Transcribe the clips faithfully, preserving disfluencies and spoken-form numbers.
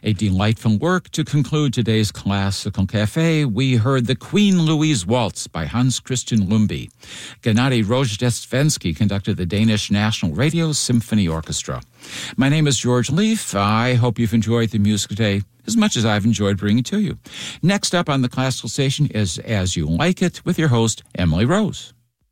A delightful work to conclude today's Classical Cafe. We heard the Queen Louise Waltz by Hans Christian Lumby. Gennady Rozhdestvensky conducted the Danish National Radio Symphony Orchestra. My name is George Leaf. I hope you've enjoyed the music today as much as I've enjoyed bringing it to you. Next up on the Classical Station is As You Like It with your host, Emily Rose.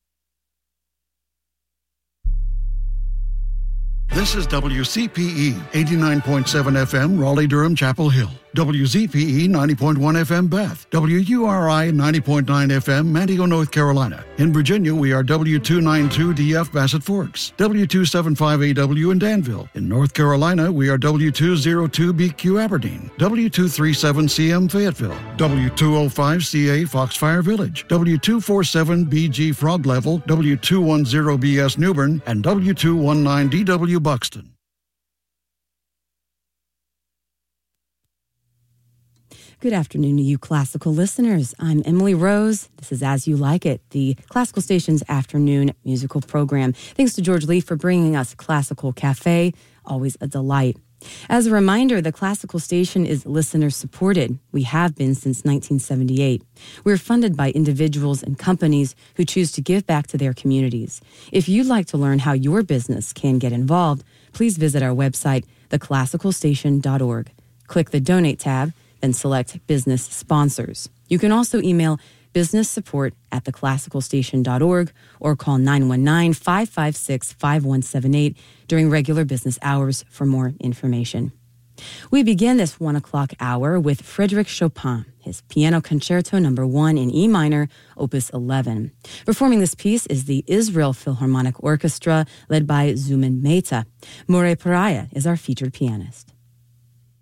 This is W C P E, eighty-nine point seven F M, Raleigh-Durham, Chapel Hill. W Z P E, ninety point one F M, Bath. W U R I, ninety point nine F M, Manteo, North Carolina. In Virginia, we are W two ninety-two D F, Bassett Forks. W two seventy-five A W in Danville. In North Carolina, we are W two oh two B Q, Aberdeen. W two thirty-seven C M, Fayetteville. W two oh five C A, Foxfire Village. W two forty-seven B G, Frog Level. W two ten B S, Newbern. And W two nineteen D W, Buxton. Good afternoon to you classical listeners. I'm Emily Rose. This is As You Like It, the Classical Station's afternoon musical program. Thanks to George Leaf for bringing us Classical Cafe. Always a delight. As a reminder, the Classical Station is listener-supported. We have been since nineteen seventy-eight. We're funded by individuals and companies who choose to give back to their communities. If you'd like to learn how your business can get involved, please visit our website, the classical station dot org. Click the Donate tab, then select Business Sponsors. You can also email businesssupport at the classical station dot org or call nine one nine, five five six, five one seven eight during regular business hours for more information. We begin this one o'clock hour with Frédéric Chopin, his Piano Concerto number one in E minor, opus eleven. Performing this piece is the Israel Philharmonic Orchestra, led by Zuman Mehta. Moreh Pariah is our featured pianist.